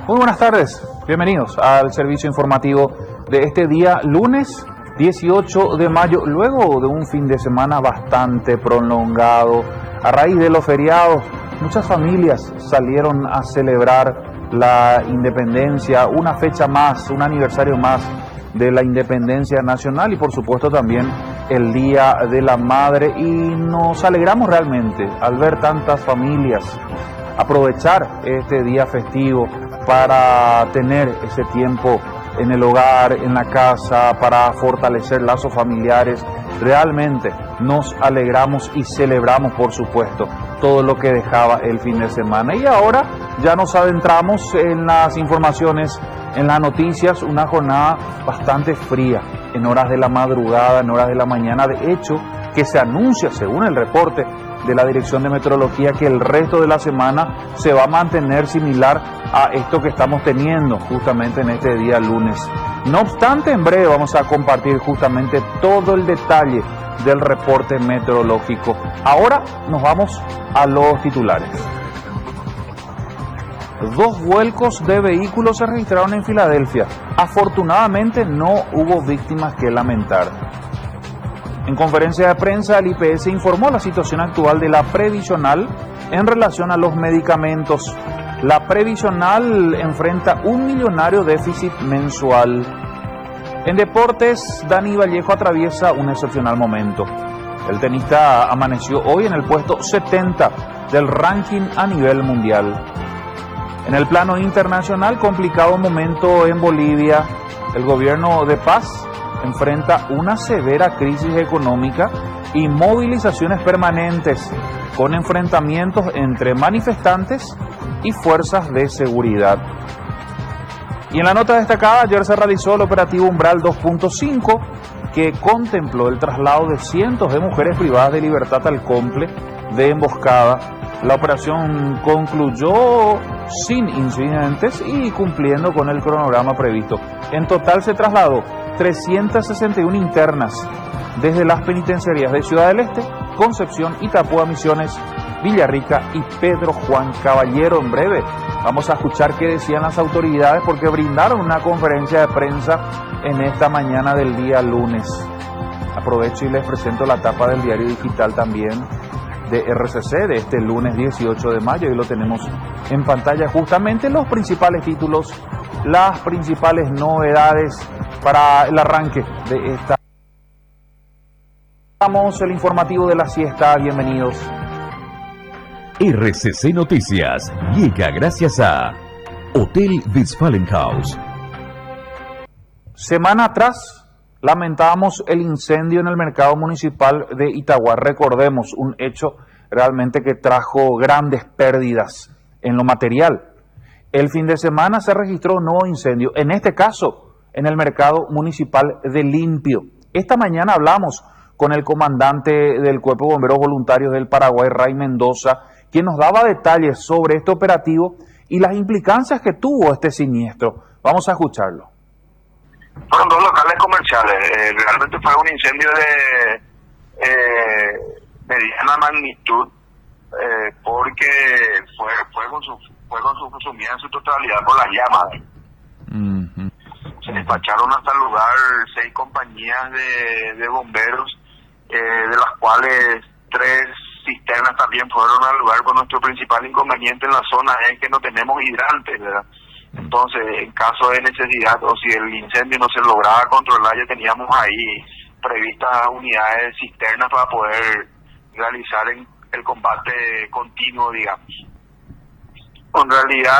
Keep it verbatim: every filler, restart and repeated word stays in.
Muy buenas tardes, bienvenidos al servicio informativo de este día lunes dieciocho de mayo, luego de un fin de semana bastante prolongado. A raíz de los feriados, muchas familias salieron a celebrar la independencia, una fecha más, un aniversario más de la independencia nacional y por supuesto también el Día de la Madre, y nos alegramos realmente al ver tantas familias aprovechar este día festivo para tener ese tiempo en el hogar, en la casa, para fortalecer lazos familiares. Realmente nos alegramos y celebramos, por supuesto, todo lo que dejaba el fin de semana. Y ahora ya nos adentramos en las informaciones, en las noticias, una jornada bastante fría, en horas de la madrugada, en horas de la mañana. De hecho, que se anuncia, según el reporte de la Dirección de Meteorología, que el resto de la semana se va a mantener similar a esto que estamos teniendo justamente en este día lunes. No obstante, en breve vamos a compartir justamente todo el detalle del reporte meteorológico. Ahora nos vamos a los titulares. Dos vuelcos de vehículos se registraron en Filadelfia. Afortunadamente no hubo víctimas que lamentar. En conferencia de prensa, el I P S informó la situación actual de la previsional en relación a los medicamentos. La previsional enfrenta un millonario déficit mensual. En deportes, Dani Vallejo atraviesa un excepcional momento. El tenista amaneció hoy en el puesto setenta del ranking a nivel mundial. En el plano internacional, complicado momento en Bolivia. El gobierno de Paz enfrenta una severa crisis económica y movilizaciones permanentes, con enfrentamientos entre manifestantes y fuerzas de seguridad. Y en la nota destacada, ayer se realizó el operativo Umbral dos punto cinco, que contempló el traslado de cientos de mujeres privadas de libertad al Comple de emboscada. La operación concluyó sin incidentes y cumpliendo con el cronograma previsto. En total se trasladó trescientas sesenta y una internas desde las penitenciarías de Ciudad del Este, Concepción, Itapúa, Misiones, Villarrica y Pedro Juan Caballero. En breve vamos a escuchar qué decían las autoridades, porque brindaron una conferencia de prensa en esta mañana del día lunes. Aprovecho y les presento la tapa del diario digital también de R C C de este lunes dieciocho de mayo, y lo tenemos en pantalla justamente los principales títulos, las principales novedades para el arranque de esta. Vamos el informativo de la siesta, bienvenidos. R C C Noticias llega gracias a Hotel Westfalenhaus. Semana atrás lamentábamos el incendio en el mercado municipal de Itagua. Recordemos, un hecho realmente que trajo grandes pérdidas en lo material. El fin de semana se registró un nuevo incendio, en este caso en el mercado municipal de Limpio. Esta mañana hablamos con el comandante del Cuerpo de Bomberos Voluntarios del Paraguay, Ray Mendoza, quien nos daba detalles sobre este operativo y las implicancias que tuvo este siniestro. Vamos a escucharlo. Fueron dos locales comerciales. Eh, realmente fue un incendio de eh, mediana magnitud, eh, porque fue, fue, con su, fue con su consumida en su totalidad por las llamas. Uh-huh. Se despacharon hasta el lugar seis compañías de, de bomberos, eh, de las cuales tres cisternas también fueron al lugar, con nuestro principal inconveniente en la zona es que no tenemos hidrantes, ¿verdad? Entonces, en caso de necesidad o si el incendio no se lograba controlar, ya teníamos ahí previstas unidades de cisternas para poder realizar en, el combate continuo, digamos. En realidad,